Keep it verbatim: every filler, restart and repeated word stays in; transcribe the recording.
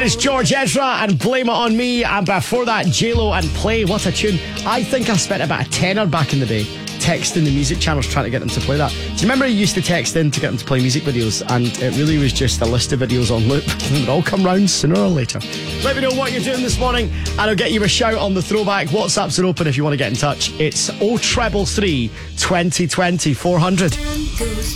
There is George Ezra and Blame It On Me, and before that J-Lo and Play. What a tune. I think I spent about a tenner back in the day texting the music channels trying to get them to play that. Do you remember you used to text in to get them to play music videos, and it really was just a list of videos on loop? They would all come round sooner or later. Let me know what you're doing this morning and I'll get you a shout on the throwback. WhatsApps are open if you want to get in touch. It's oh three three, twenty twenty, four hundred.